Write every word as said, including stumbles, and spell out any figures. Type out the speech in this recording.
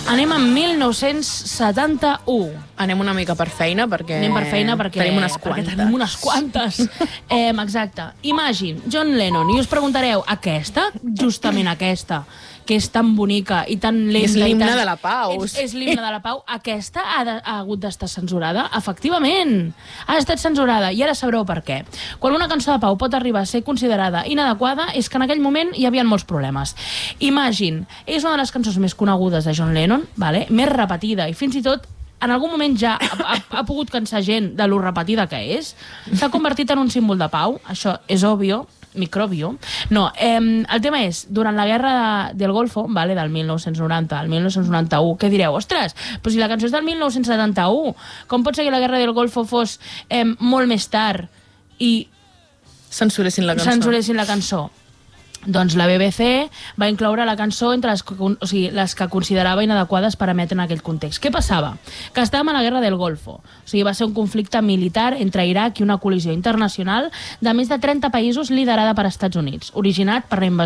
Anem amb mil nou-cents setanta-u. Anem una mica per feina, perquè... Anem per feina perquè tenim unes perquè quantes. tenim unes quantes. eh, exacte. Imagine, John Lennon, i us preguntareu, aquesta, justament aquesta, que és tan bonica i tan lenta... És l'himne tan... de la pau. És, és l'himne de la pau. Aquesta ha, de, ha hagut d'estar censurada? Efectivament, ha estat censurada, i ara sabreu per què. Quan una cançó de pau pot arribar a ser considerada inadequada és que en aquell moment hi havia molts problemes. Imagine, és una de les cançons més conegudes de John Lennon, vale? Més repetida, i fins i tot en algun moment ja ha, ha, ha pogut cansar gent de lo repetida que és. S'ha convertit en un símbol de pau, això és òbvio, micròbio. No, eh, el tema és, durant la guerra de, del Golfo, vale, del mil nou-cents noranta al mil nou-cents noranta-u, què direu? Ostres, però si la cançó és del mil nou-cents setanta-u, com pot ser que la guerra del Golfo fos eh, molt més tard i censuressin la cançó? Censuressin la cançó. Doncs la B B C va incloure la cançó entre les que, o sigui, les que considerava inadequades per emetre en aquell context. Què passava? Que estàvem a la guerra del Golfo. O sigui, va ser un conflicte militar entre Iraq i una col·lisió internacional de més de trenta països liderada per Estats Units, originat per la invasió